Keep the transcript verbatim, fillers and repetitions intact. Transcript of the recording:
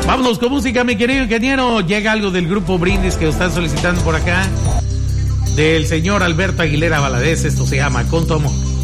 Vámonos con música, mi querido ingeniero. Llega algo del grupo Brindis que están solicitando por acá. Del señor Alberto Aguilera Valadez. Esto se llama Con tu amor.